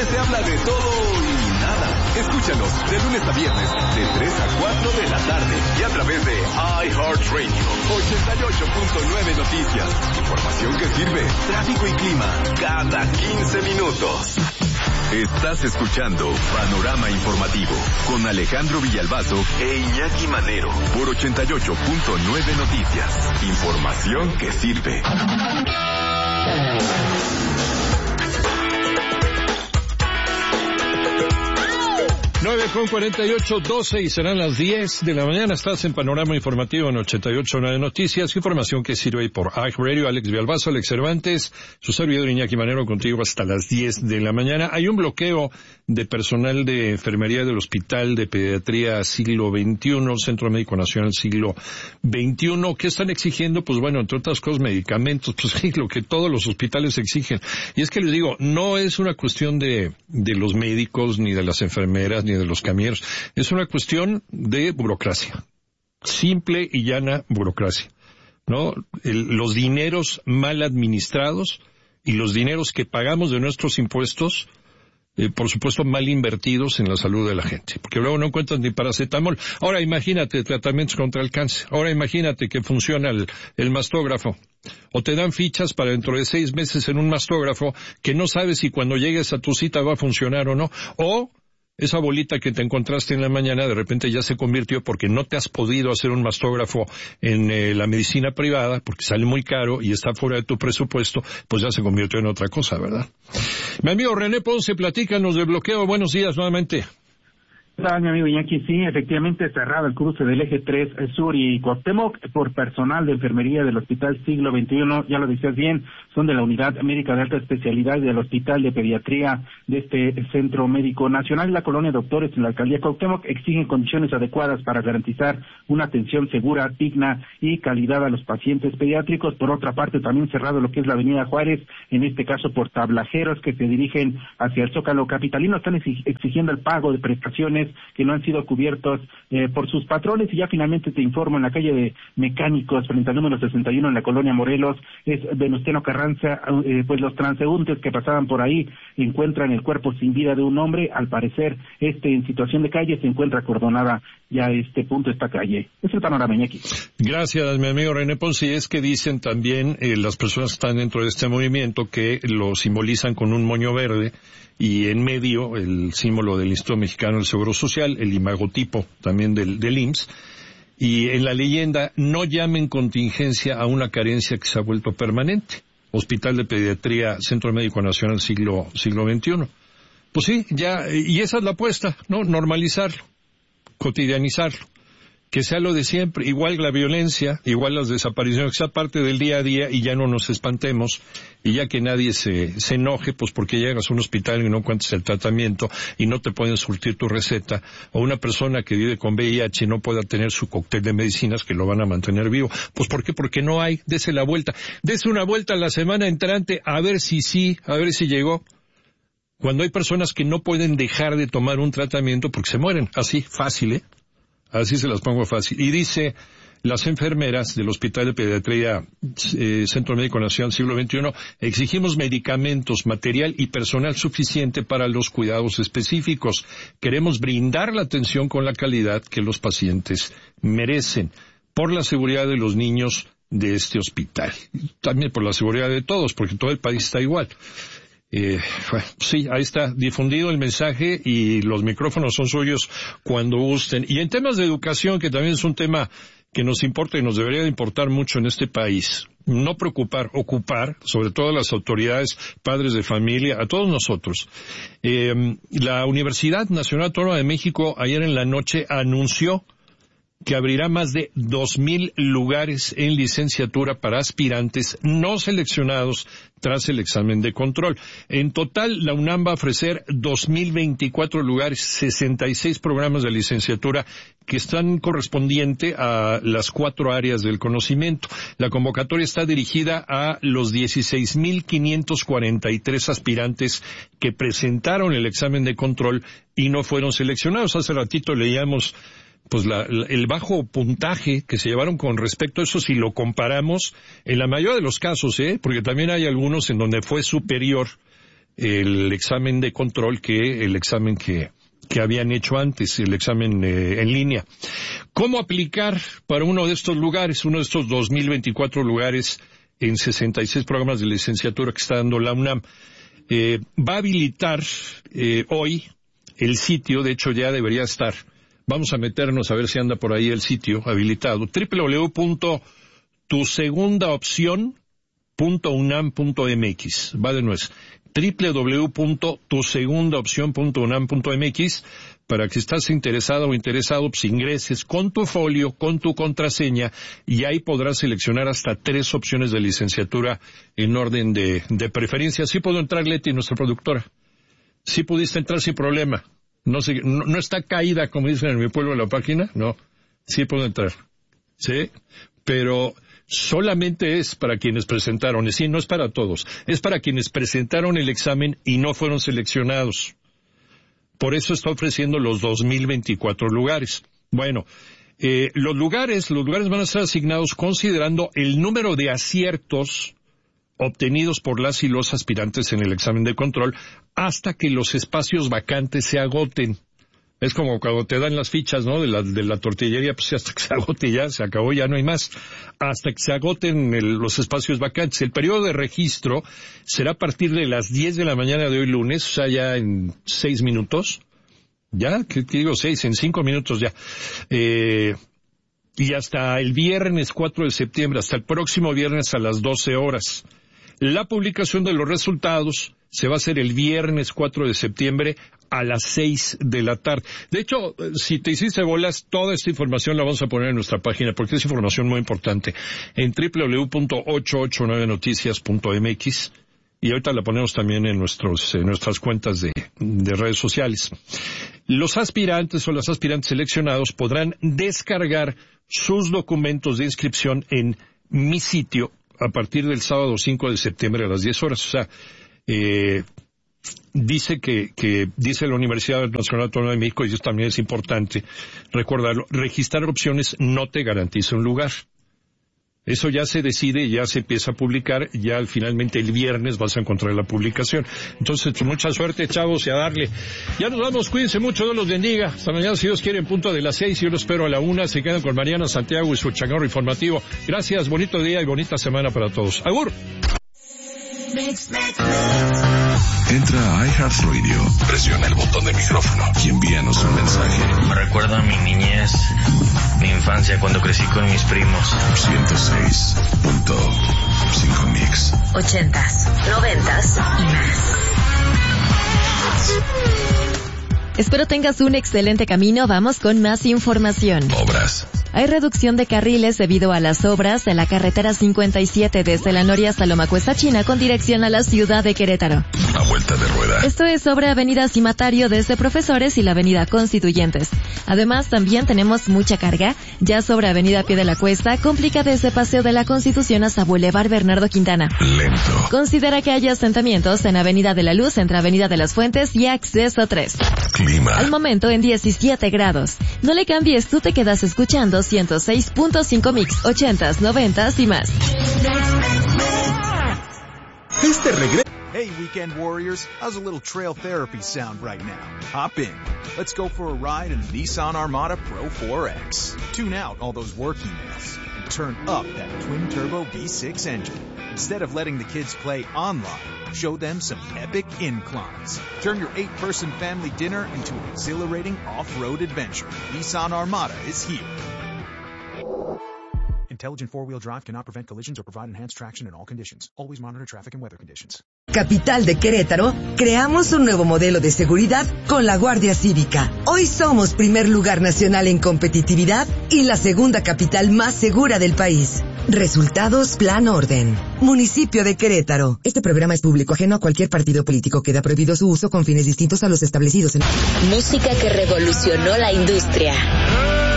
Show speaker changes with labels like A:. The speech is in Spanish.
A: donde se habla de todo y nada. Escúchanos de lunes a viernes, de 3 a 4 de la tarde. Y a través de iHeartRadio, 88.9 Noticias. Información que sirve, tráfico y clima, cada 15 minutos. Estás escuchando Panorama Informativo con Alejandro Villalbazo e Iñaki Manero por 88.9 Noticias. Información que sirve.
B: 9:48, 12 y serán las 10 de la mañana. Estás en Panorama Informativo en 88.9 Noticias. Información que sirve por iHeartRadio. Alex Villalbazo, Alex Cervantes, su servidor Iñaki Manero contigo hasta las 10 de la mañana. Hay un bloqueo de personal de enfermería del Hospital de Pediatría Siglo XXI, Centro Médico Nacional Siglo XXI. ¿Qué están exigiendo? Pues bueno, entre otras cosas, medicamentos, pues sí, lo que todos los hospitales exigen. Y es que les digo, no es una cuestión de los médicos, ni de las enfermeras, ni de los camilleros. Es una cuestión de burocracia. Simple y llana burocracia, ¿no? Los dineros mal administrados y los dineros que pagamos de nuestros impuestos, por supuesto, mal invertidos en la salud de la gente, porque luego no encuentran ni paracetamol. Ahora imagínate tratamientos contra el cáncer. Ahora imagínate que funciona el mastógrafo. O te dan fichas para dentro de 6 meses en un mastógrafo que no sabes si cuando llegues a tu cita va a funcionar o no. O esa bolita que te encontraste en la mañana de repente ya se convirtió porque no te has podido hacer un mastógrafo en la medicina privada porque sale muy caro y está fuera de tu presupuesto, pues ya se convirtió en otra cosa, ¿verdad? Mi amigo René Ponce, platícanos del bloqueo. Buenos días nuevamente.
C: Hola, mi amigo Iñaki, sí, efectivamente cerrado el cruce del eje 3 Sur y Cuauhtémoc por personal de enfermería del Hospital Siglo XXI, ya lo decías bien, son de la Unidad Médica de Alta Especialidad del Hospital de Pediatría de este Centro Médico Nacional. La colonia Doctores en la Alcaldía Cuauhtémoc exigen condiciones adecuadas para garantizar una atención segura, digna y calidad a los pacientes pediátricos. Por otra parte, también cerrado lo que es la Avenida Juárez, en este caso por tablajeros que se dirigen hacia el Zócalo capitalino, están exigiendo el pago de prestaciones que no han sido cubiertos por sus patrones. Y ya finalmente te informo, en la calle de Mecánicos, frente al número 61 en la colonia Morelos, es Venustiano Carranza, pues los transeúntes que pasaban por ahí encuentran el cuerpo sin vida de un hombre. Al parecer, en situación de calle se encuentra acordonada ya punto, esta calle. Es el panorama, Iñaki.
B: Gracias, mi amigo René Ponce. Y es que dicen también las personas que están dentro de este movimiento que lo simbolizan con un moño verde y en medio el símbolo del Instituto Mexicano del Seguro Social, el imagotipo también del IMSS, y en la leyenda, no llamen contingencia a una carencia que se ha vuelto permanente. Hospital de Pediatría, Centro Médico Nacional Siglo XXI. Pues sí, ya, y esa es la apuesta, ¿no? Normalizarlo, cotidianizarlo, que sea lo de siempre, igual la violencia, igual las desapariciones, que sea parte del día a día y ya no nos espantemos, y ya que nadie se enoje, pues porque llegas a un hospital y no encuentras el tratamiento y no te pueden surtir tu receta, o una persona que vive con VIH y no pueda tener su cóctel de medicinas que lo van a mantener vivo. Pues ¿por qué? Porque no hay. Dese la vuelta. Dese una vuelta la semana entrante a ver si sí, a ver si llegó. Cuando hay personas que no pueden dejar de tomar un tratamiento porque se mueren, así, fácil, Así se las pongo fácil. Y dice, las enfermeras del Hospital de Pediatría Centro Médico Nacional Siglo XXI, exigimos medicamentos, material y personal suficiente para los cuidados específicos. Queremos brindar la atención con la calidad que los pacientes merecen, por la seguridad de los niños de este hospital. También por la seguridad de todos, porque todo el país está igual. Sí, ahí está difundido el mensaje y los micrófonos son suyos cuando gusten. Y en temas de educación, que también es un tema que nos importa y nos debería de importar mucho en este país, no preocupar, ocupar, sobre todo a las autoridades, padres de familia, a todos nosotros. La Universidad Nacional Autónoma de México ayer en la noche anunció que abrirá más de 2,000 lugares en licenciatura para aspirantes no seleccionados tras el examen de control. En total, la UNAM va a ofrecer 2,024 lugares, 66 programas de licenciatura que están correspondientes a las 4 áreas del conocimiento. La convocatoria está dirigida a los 16,543 aspirantes que presentaron el examen de control y no fueron seleccionados. Hace ratito leíamos pues el bajo puntaje que se llevaron con respecto a eso, si lo comparamos, en la mayoría de los casos, porque también hay algunos en donde fue superior el examen de control que el examen que habían hecho antes, el examen en línea. ¿Cómo aplicar para uno de estos lugares, uno de estos 2024 lugares en 66 programas de licenciatura que está dando la UNAM? Va a habilitar hoy el sitio, de hecho ya debería estar. Vamos a meternos a ver si anda por ahí el sitio habilitado. www.tusegundaopcion.unam.mx. Va de nuevo. www.tusegundaopcion.unam.mx. Para que estás interesado o interesado, pues ingreses con tu folio, con tu contraseña, y ahí podrás seleccionar hasta 3 opciones de licenciatura en orden de preferencia. Sí puedo entrar, Leti, nuestra productora. Sí pudiste entrar sin problema. No está caída, como dicen en mi pueblo, la página. No, sí puedo entrar. Sí, pero solamente es para quienes presentaron. Es decir, no es para todos. Es para quienes presentaron el examen y no fueron seleccionados. Por eso está ofreciendo los 2024 lugares. Bueno, los lugares van a ser asignados considerando el número de aciertos obtenidos por las y los aspirantes en el examen de control hasta que los espacios vacantes se agoten. Es como cuando te dan las fichas, ¿no? De la tortillería, pues hasta que se agote ya, se acabó, ya no hay más. Hasta que se agoten los espacios vacantes. El periodo de registro será a partir de las 10 de la mañana de hoy lunes, o sea, ya en 6 minutos. ¿Ya? ¿Qué digo 6? En 5 minutos ya. Y hasta el viernes 4 de septiembre, hasta el próximo viernes a las 12 horas. La publicación de los resultados se va a hacer el viernes 4 de septiembre a las 6 de la tarde. De hecho, si te hiciste bolas, toda esta información la vamos a poner en nuestra página, porque es información muy importante, en www.889noticias.mx, y ahorita la ponemos también en nuestras cuentas de redes sociales. Los aspirantes o las aspirantes seleccionados podrán descargar sus documentos de inscripción en mi sitio a partir del sábado 5 de septiembre a las 10 horas. O sea, dice dice la Universidad Nacional Autónoma de México, y eso también es importante recordarlo, registrar opciones no te garantiza un lugar. Eso ya se decide, ya se empieza a publicar, ya finalmente el viernes vas a encontrar la publicación. Entonces, mucha suerte, chavos, y a darle. Ya nos vamos, cuídense mucho, Dios los bendiga. Hasta mañana, si Dios quiere, en punto de las 6, yo los espero a la 1. Se quedan con Mariana Santiago y su changarro informativo. Gracias, bonito día y bonita semana para todos. ¡Agur!
A: Entra a iHeartRadio, presiona el botón de micrófono y envíanos un mensaje.
D: Me recuerda a mi niñez, mi infancia cuando crecí con mis primos.
A: 106.5 Mix.
E: 80s, 90s y más. Espero tengas un excelente camino. Vamos con más información.
A: Obras.
E: Hay reducción de carriles debido a las obras de la carretera 57 desde la Noria hasta Lomacuesta, China, con dirección a la ciudad de Querétaro.
A: A vuelta de rueda.
E: Esto es sobre Avenida Cimatario desde Profesores y la Avenida Constituyentes. Además, también tenemos mucha carga ya sobre Avenida Pie de la Cuesta, complica desde Paseo de la Constitución hasta Boulevard Bernardo Quintana.
A: Lento.
E: Considera que hay asentamientos en Avenida de la Luz entre Avenida de las Fuentes y Acceso 3.
A: Clima.
E: Al momento en 17 grados. No le cambies, tú te quedas escuchando 106.5 Mix, 80s, 90s y más.
F: Hey, Weekend Warriors, how's a little trail therapy sound right now? Hop in. Let's go for a ride in the Nissan Armada Pro 4X. Tune out all those work emails and turn up that twin-turbo V6 engine. Instead of letting the kids play online, show them some epic inclines. Turn your 8-person family dinner into an exhilarating off-road adventure. Nissan Armada is here. Intelligent four-wheel drive cannot prevent collisions or provide enhanced traction in all conditions. Always monitor traffic and weather conditions.
G: Capital de Querétaro, creamos un nuevo modelo de seguridad con la Guardia Cívica. Hoy somos primer lugar nacional en competitividad y la segunda capital más segura del país. Resultados Plan Orden. Municipio de Querétaro. Este programa es público, ajeno a cualquier partido político. Queda prohibido su uso con fines distintos a los establecidos en...
E: Música que revolucionó la industria.